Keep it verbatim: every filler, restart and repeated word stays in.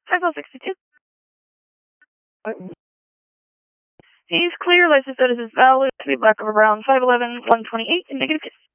five L sixty-two. He's clear. License status is valid. To be black over brown. five eleven, one twenty-eight, and negative kiss.